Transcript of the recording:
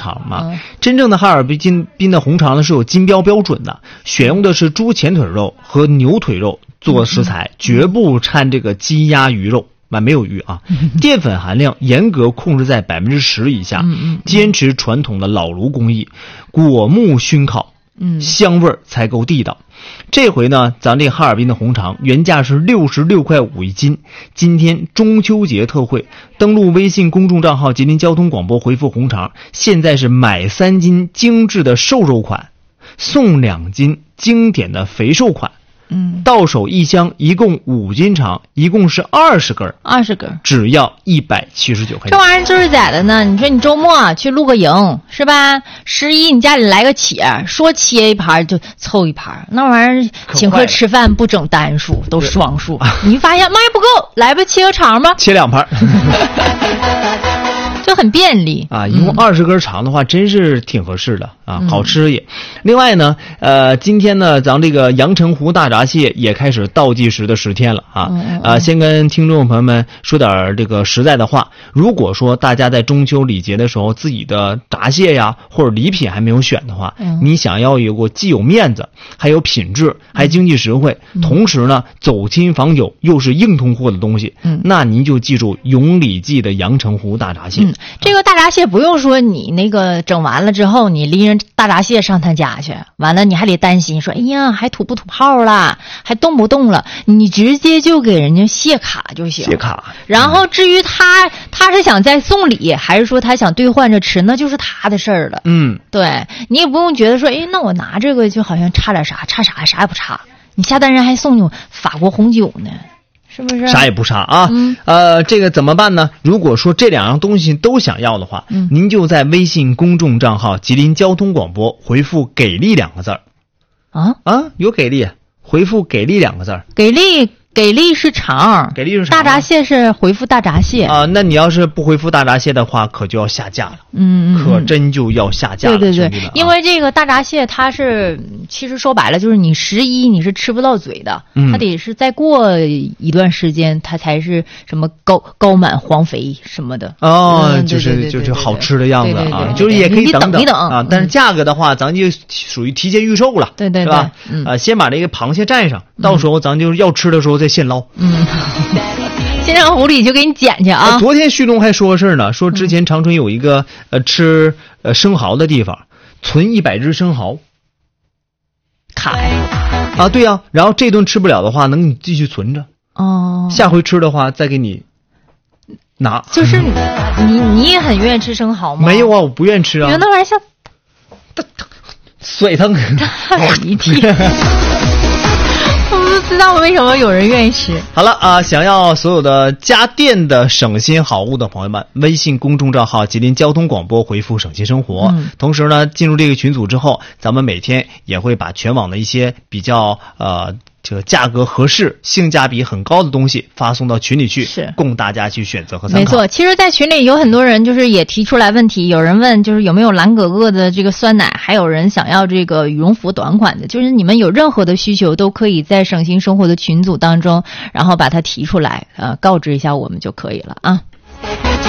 肠嘛。真正的哈尔滨的红肠呢是有金标标准的，选用的是猪前腿肉和牛腿肉做食材，绝不掺这个鸡鸭鱼肉。没有鱼啊，淀粉含量严格控制在10%以下，坚持传统的老炉工艺，果木熏烤，香味才够地道。这回呢，咱这哈尔滨的红肠原价是66.5块一斤，今天中秋节特惠，登录微信公众账号吉林交通广播回复红肠，现在是买3斤精致的瘦肉款，送2斤经典的肥瘦款。到手一箱一共5斤肠，一共是20根，只要179块钱。 这玩意儿就是咋的呢？你说你周末去露个营是吧？11你家里来个切，说切一盘就凑一盘，那玩意儿请客吃饭不整单数，都双数。你发现妈呀不够，来吧切个肠吧， 切2盘。 就很便利啊，一共20根肠的话，真是挺合适的啊，好吃也。另外呢，今天呢，咱这个阳澄湖大闸蟹也开始倒计时的10天了啊。先跟听众朋友们说点这个实在的话，如果说大家在中秋礼节的时候自己的闸蟹呀或者礼品还没有选的话，你想要有个既有面子，还有品质，还经济实惠，同时呢走亲访友又是硬通货的东西，那您就记住永礼记的阳澄湖大闸蟹。 这个大闸蟹不用说你那个整完了之后你拎着大闸蟹上他家去，完了你还得担心说哎呀还吐不吐泡了，还动不动了，你直接就给人家蟹卡就行。 蟹卡。 然后至于他是想再送礼还是说他想兑换着吃，那就是他的事儿了。对，你也不用觉得说哎那我拿这个就好像差点啥也不差，你下单人还送你法国红酒呢，是不是？ 啥也不差啊。这个怎么办呢？如果说这2样东西都想要的话，您就在微信公众账号吉林交通广播回复给力2个字有给力，回复给力2个字。 给力是肠，大闸蟹是回复大闸蟹啊。那你要是不回复大闸蟹的话，可就要下架了。可真就要下架了。 对，因为这个大闸蟹它是其实说白了就是你11你是吃不到嘴的，它得是再过一段时间它才是什么高满黄肥什么的。 就是好吃的样子啊，就是也可以等啊。但是价格的话，咱就属于提前预售了， 对， 是吧？先把这个螃蟹蘸上，到时候咱就要吃的时候再现捞。 先让狐狸就给你捡去啊！ 昨天旭东还说个事儿呢，说之前长春有一个吃生蚝的地方，存100只生蚝， 卡呀！ 啊，对呀，然后这顿吃不了的话，能你继续存着下回吃的话再给你拿。 就是你也很愿意吃生蚝吗？ 没有啊，我不愿意吃啊。 那玩意儿像水疼， 大鼻涕。我不知道为什么有人愿意吃。 好了啊，想要所有的家电的省心好物的朋友们，微信公众账号吉林交通广播回复省心生活。同时呢，进入这个群组之后，咱们每天也会把全网的一些比较这个价格合适、性价比很高的东西发送到群里去， 是供大家去选择和参考。 没错，其实在群里有很多人就是也提出来问题，有人问就是有没有蓝格格的这个酸奶，还有人想要这个羽绒服短款的，就是你们有任何的需求都可以在省心生活的群组当中，然后把它提出来，告知一下我们就可以了啊。